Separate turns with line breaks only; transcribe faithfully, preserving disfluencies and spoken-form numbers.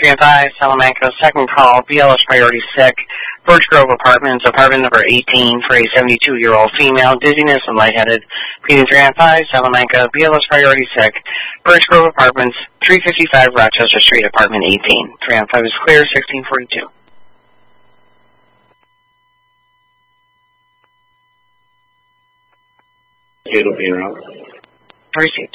three and five, Salamanca, second call, B L S priority sick, Birch Grove Apartments, apartment number eighteen for a seventy-two-year-old female, dizziness and lightheaded. Repeating three and five, Salamanca, B L S priority sick, Birch Grove Apartments, three fifty-five Rochester Street, apartment eighteen. three and five is clear, sixteen forty-two.
It'll be around.
Receive.